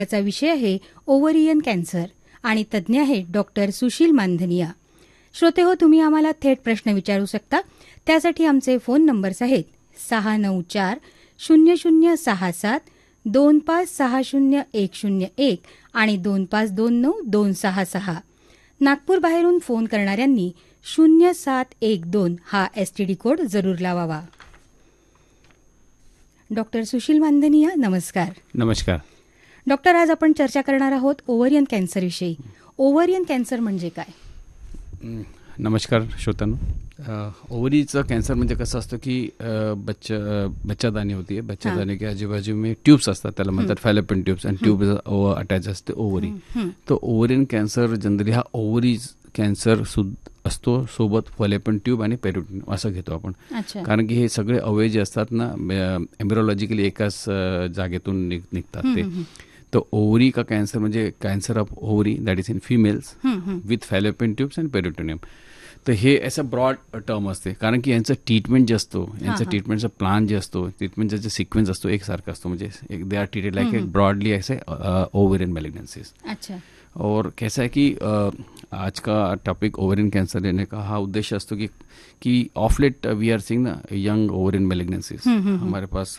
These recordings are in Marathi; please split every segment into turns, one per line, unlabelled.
चा विषय आहे ओव्हरियन कॅन्सर आणि तज्ज्ञ आहेत डॉक्टर सुशील मानधनिया. श्रोते हो, तुम्ही आम्हाला थेट प्रश्न विचारू शकता. त्यासाठी आमचे फोन नंबर्स आहेत 694-0067-2560-101 आणि 2529-266. नागपूर बाहेरून फोन करणाऱ्यांनी 0712 हा STD कोड जरूर लावावा. डॉक्टर सुशील मानधनिया, नमस्कार.
नमस्कार
डॉक्टर, आज आपण चर्चा करणार आहोत ओव्हरियन कॅन्सरविषयी. ओव्हरियन कॅन्सर म्हणजे काय?
नमस्कार श्रोत्यांनो. ओव्हरीचं कॅन्सर म्हणजे कसं असतं की बच्चादानी होती आहे. बच्चादानी के आजूबाजू में ट्यूब्स असतात, त्याला म्हणतात फॅलोपियन ट्यूब्स, आणि ट्यूब अटॅच असते ओव्हरी. तर ओव्हरियन कॅन्सर जनरली हा ओव्हरीज कॅन्सर असतो, सोबत फॅलोपियन ट्यूब आणि पेरिटोनियम असं घेतो आपण. कारण की हे सगळे अवयव जे असतात ना, एम्ब्रियोलॉजिकली एकाच जागेतून निघतात ते. तो ओवरी का कैंसर म्हणजे cancer of ovary, that is in females with fallopian tubes and peritoneum. तर हे असं ब्रॉड टर्म असते, कारण की यांचं ट्रीटमेंट जे असतो, यांचं ट्रीटमेंटचा प्लान जे असतो, ट्रीटमेंटचा जे सिक्वेन्स असतो एकसारखा असतो. म्हणजे दे आर ट्रीटेड लाइक एक ब्रॉडली ऐसे ओवेरियन मैलिग्नेंसीज. और कैसा है कि आज का टॉपिक ओवेरियन कैंसर लेने का हा उद्देश्य असतो कि of late we R seeing ना यंग ओवेरियन मैलिग्नेंसीज. हमारे पास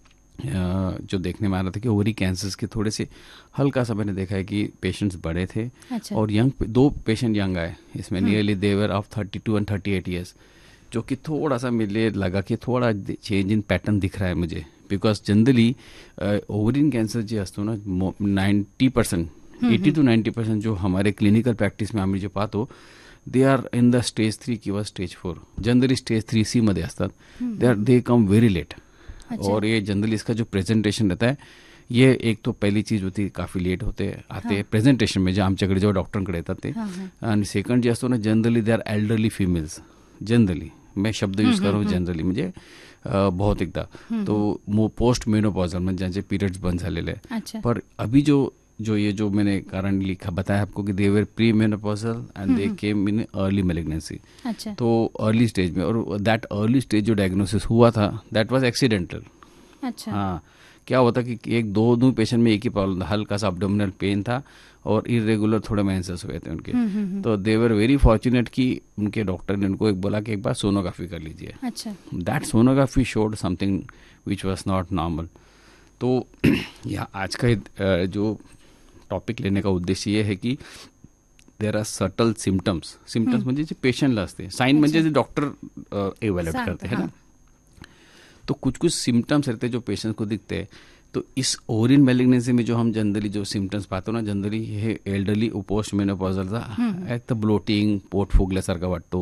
जो देखने में आ रहा था कि ओवरी कैंसर्स के थोड़े से हल्का सा मैंने देखा है कि पेशेंट्स बड़े थे. और यंग 2 पेशेंट यंग आए इसमें. Nearly they were of 32 and 38 years, जो कि थोड़ा सा मुझे लगा कि थोड़ा चेंज इन पैटर्न दिख रहा है मुझे. बिकॉज जनरली ओवरियन कैंसर जो असतो ना 90%, 80 to 90% जो हमारे क्लिनिकल प्रॅक्टिस में आम्ही जे पाहतो, they are in the stage 3 किंवा स्टेज 4. जनरली स्टेज 3C मध्ये असतात. दे कम वेरी लेट. और ये जनरली इसका जो प्रेजेंटेशन रहता है, ये एक तो पहली चीज होती है, काफी लेट आते प्रेजेंटेशन में, जे आमच्याकडे जेव्हा डॉक्टरकडे येतात ते. आणि सेकंड जे असतो ना, generally they are elderly females. Generally मैं शब्द यूज करूँ जनरली म्हणजे बहुत एकदा तो पोस्ट मेनोपॉजल म्हणजे ज्यांचे पीरियड्स बंद झालेले आहे. पर अभी जो मैंने कारण लिखा बताया आपको कि दे वर pre menopausal and they came in early malignancy. तो अर्ली स्टेज में, और दैट अर्ली स्टेज जो डायग्नोसिस हुआ था दैट वाज एक्सीडेंटल. हाँ, क्या होता कि एक दो पेशेंट में एक ही प्रॉब्लम था, हल्का सा अब्डोमिनल पेन था और इरेगुलर थोड़े मेंसेस हुए थे उनके. तो दे वर वेरी फॉर्चुनेट कि उनके डॉक्टर ने उनको एक बोला कि एक बार सोनोग्राफी कर लीजिए. That sonography showed something which was not normal. तो यहाँ आज का जो टॉपिक लेने का उद्देश्य ये है कि देर आर सटल सिम्टम्स म्हणजे जे पेशंटला असते, साइन म्हणजे जे डॉक्टर इवैल्यूएट करते हैं ना. तो कुछ सिम्टम्स रहते हैं जो पेशेंट को दिखते हैं. तो इस ओवरियन मैलिग्नेंसी में जो हम जनरली जो सिम्टम्स पाहतो ना, जनरली हे एल्डरली पोस्ट मेनोपॉजलचा एक तर ब्लोटिंग, पोट फुगल्यासारखा वाटतो,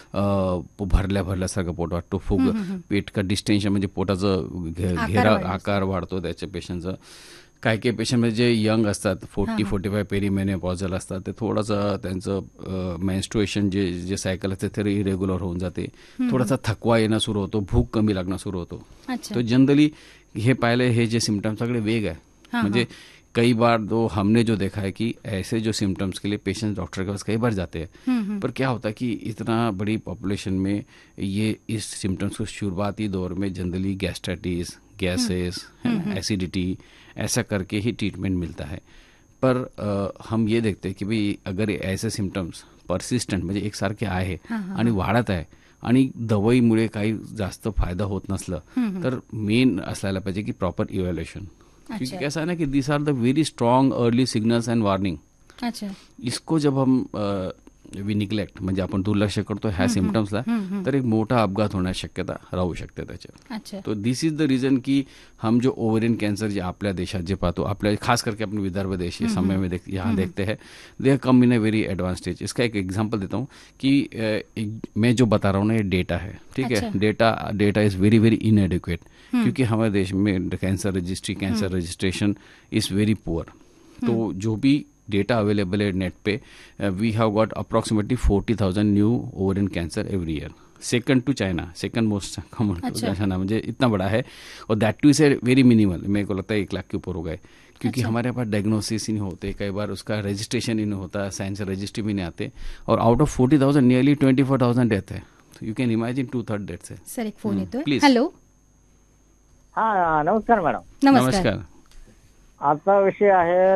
भरल्यासारखं पोट वाटतो, पेट का डिस्टेन्शन म्हणजे पोटाचं घेरा आकार वाढतो त्याच्या पेशंटचा. काही पेशंटमध्ये जे यंग असतात, 40-45 पेरीमेनोपॉजल असतात, ते थोडंसं त्यांचं मेन्स्ट्रुएशन जे सायकल असते ते इरेग्युलर होऊन जाते. थोडासा थकवा येणं सुरू होतो, भूक कमी लागणं सुरू होतो. तो जनरली हे पाहिले हे जे सिम्टम्स सगळे वेग आहे. म्हणजे कई बार हमने जो देखा है कि ऐसे जो सिम्टम्स के लिए पेशेंट डॉक्टर के पास कई बार जाते हैं. पर क्या होता है कि इतना बड़ी पॉपुलेशन में ये इस सिम्टम्स को शुरुआती दौर में जनरली गैस्ट्राइटिस, गैसेस, एसिडिटी ऐसा करके ही ट्रीटमेंट मिलता है. पर हम ये देखते हैं कि भाई अगर ऐसे सिम्टम्स परसिस्टंट म्हणजे एकसारखे आहे आणि वाढत आहे आणि दवाईमुळे काही जास्त फायदा होत नसलं तर मेन असायला पाहिजे की प्रॉपर इव्हॅल्युएशन. क्योंकि कैसा है ना कि दिस R the very strong early signals end warning. इसको जब हम वी निग्लेक्ट म्हणजे आपण दुर्लक्ष करतो ह्या सिम्टम्सला, तर एक मोठा अपघात होण्याची शक्यता राहू शकते त्याच्यात. तो दिस इज द रिझन की हम जो ओवरियन कैंसर जे आपल्या देशात जे पाहतो, आपल्या खास करके अपने विदर्भ देश ये समय में यहाँ देखते हैं, दे कम in a very advance stage. इसका एक एग्जांपल देता हूँ कि मैं जो बता रहा हूँ ना, ये डेटा है, ठीक है. डेटा इज वेरी वेरी इनएडिक्वेट, क्योंकि हमारे देश में cancer registry, cancer registration is very poor. तो जो भी डेटा अवेलेबल है net pay, we have got approximately 40,000 new ovarian cancer every year. Second to China, second most common China, म्हणजे इतना बड़ा है. और that two is a very minimal. मेरे को लगता है 1 लाख के ऊपर हो गए, क्योंकि हमारे पास डायग्नोसिस ही नहीं होते, कई बार उसका रजिस्ट्रेशन ही नहीं होता, साइंस रजिस्ट्री भी नहीं आते. और आउट ऑफ 40,000 नियरली 24,000 डेथ है. यू कैन इमेजिन 2/3 डेथ है.
सर, एक फोन येतोय. हॅलो.
हा, नमस्कार मॅडम.
नमस्कार.
आजचा विषय आहे